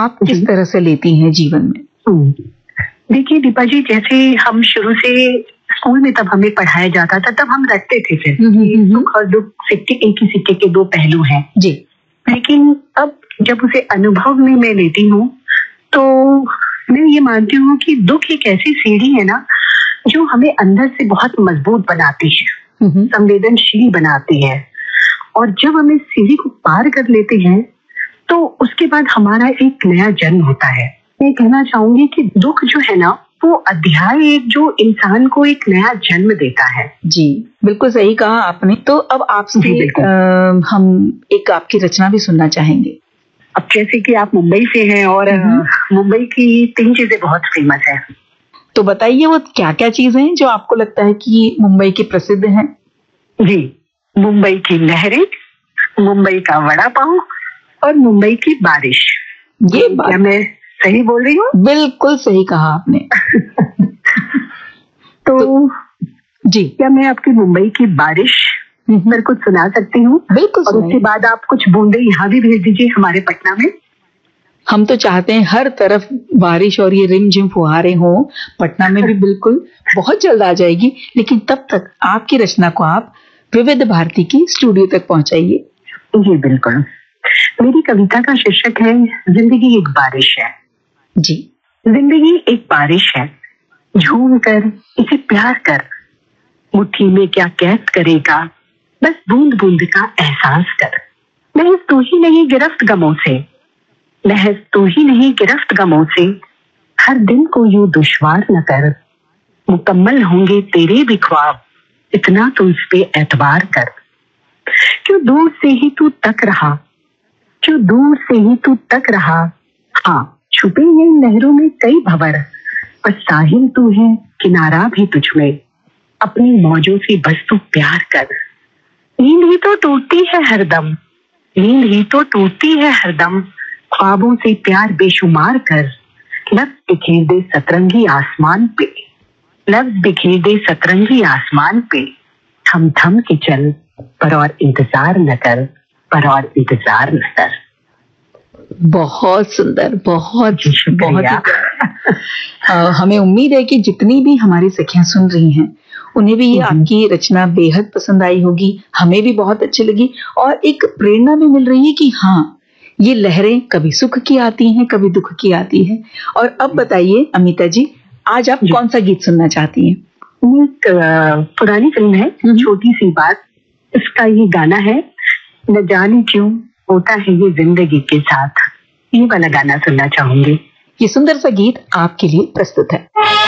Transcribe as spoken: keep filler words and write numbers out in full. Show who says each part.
Speaker 1: आप किस तरह से लेती हैं जीवन में?
Speaker 2: देखिए दीपा जी, जैसे हम शुरू से स्कूल में तब हमें पढ़ाया जाता था, तब हम रखते थे फिर सुख और दुख सिक्के एक ही सिक्के के दो पहलू हैं
Speaker 1: जी।
Speaker 2: लेकिन अब जब उसे अनुभव में मैं लेती हूँ तो मैं ये मानती हूँ कि दुख एक ऐसी सीढ़ी है ना जो हमें अंदर से बहुत मजबूत बनाती है, संवेदनशील बनाती है, और जब हम इस सीढ़ी को पार कर लेते हैं तो उसके बाद हमारा एक नया जन्म होता है। मैं कहना चाहूंगी कि दुख जो है ना वो अध्याय एक जो इंसान को एक नया जन्म देता है।
Speaker 1: जी बिल्कुल सही कहा आपने। तो अब आपसे हम एक आपकी रचना भी सुनना चाहेंगे।
Speaker 2: अब जैसे कि आप मुंबई से हैं और मुंबई की तीन चीजें बहुत फेमस है,
Speaker 1: तो बताइए वो क्या क्या चीजें हैं जो आपको लगता है कि मुंबई की प्रसिद्ध हैं?
Speaker 2: जी, मुंबई की लहरें, मुंबई का वड़ा पाव और मुंबई की बारिश।
Speaker 1: ये बात
Speaker 2: क्या मैं सही बोल रही हूँ?
Speaker 1: बिल्कुल सही कहा आपने।
Speaker 2: तो, तो
Speaker 1: जी,
Speaker 2: क्या मैं आपकी मुंबई की बारिश पर कुछ सुना सकती हूँ?
Speaker 1: बिल्कुल।
Speaker 2: और उसके बाद आप कुछ बूंदे यहाँ भी भेज दीजिए हमारे पटना में।
Speaker 1: हम तो चाहते हैं हर तरफ बारिश और ये रिमझिम फुहारे हों। पटना में भी बिल्कुल बहुत जल्द आ जाएगी, लेकिन तब तक आपकी रचना को आप विविध भारती की स्टूडियो तक पहुंचाइए।
Speaker 2: जी बिल्कुल। मेरी कविता का शीर्षक है जिंदगी एक बारिश है।
Speaker 1: जी।
Speaker 2: जिंदगी एक बारिश है, झूम कर इसे प्यार कर, मुट्ठी में क्या कैद करेगा, बस बूंद बूंद का एहसास कर। महज तू ही नहीं गिरफ्त गमों से, महज तू ही नहीं गिरफ्त गमों से, हर दिन को यूं दुश्वार न कर, मुकम्मल होंगे तेरे भी ख्वाब, इतना तो इस पे एतबार कर। क्यों दूर से ही तू तक रहा, क्यों दूर से ही तू तक रहा, हाँ छुपे हैं नहरों में कई भंवर, पर साहिल तू है किनारा भी तुझ में, अपनी मौजों से बस तू प्यार कर। नींद ही तो टूटती है हरदम, नींद ही तो टूटती है हरदम, ख्वाबों से प्यार बेशुमार कर। लफ्ज बिखेर दे सतरंगी आसमान पे, लफ्ज बिखेर दे सतरंगी आसमान पे, थम थम के चल पर और इंतजार न कर, पर और इंतजार न कर।
Speaker 1: बहुत सुंदर, बहुत बहुत ही हमें उम्मीद है कि जितनी भी हमारी सखियां सुन रही हैं उन्हें भी ये आपकी रचना बेहद पसंद आई होगी। हमें भी बहुत अच्छी लगी और एक प्रेरणा भी मिल रही है कि हाँ, ये लहरें कभी सुख की आती हैं, कभी दुख की आती हैं। और अब बताइए अमिता जी, आज आप कौन सा गीत सुनना चाहती हैं?
Speaker 2: एक पुरानी फिल्म है छोटी सी बात, इसका ये गाना है न जाने क्यों होता है ये जिंदगी के साथ, ये वाला गाना सुनना चाहूंगी।
Speaker 1: ये सुंदर सा गीत आपके लिए प्रस्तुत है।